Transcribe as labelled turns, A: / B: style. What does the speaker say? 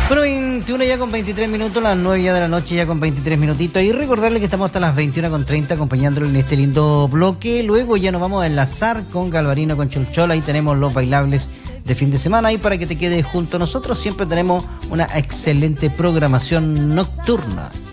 A: Bueno, 21 ya con 23 minutos, las 9 ya de la noche ya con 23 minutitos. Y recordarle que estamos hasta las 21:30 acompañándolo en este lindo bloque. Luego ya nos vamos a enlazar con Galvarino, con Cholchol. Ahí tenemos los bailables de fin de semana. Ahí para que te quedes junto a nosotros. Siempre tenemos una excelente programación nocturna.